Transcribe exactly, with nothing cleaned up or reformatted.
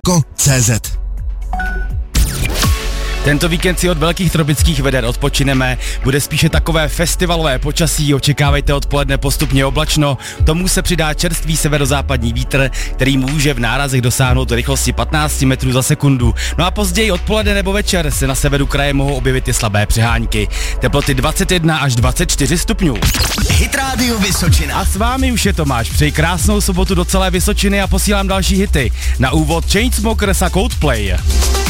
tečka cé zet. Tento víkend si od velkých tropických veder odpočineme, bude spíše takové festivalové počasí, očekávejte odpoledne postupně oblačno, tomu se přidá čerstvý severozápadní vítr, který může v nárazech dosáhnout rychlosti patnáct metrů za sekundu. No a později odpoledne nebo večer se na severu kraje mohou objevit i slabé přehánky. Teploty dvacet jedna až dvacet čtyři stupňů. Hit Radio Vysočina. A s vámi už je Tomáš, přeji krásnou sobotu do celé Vysočiny a posílám další hity. Na úvod Chainsmokers a Coldplay.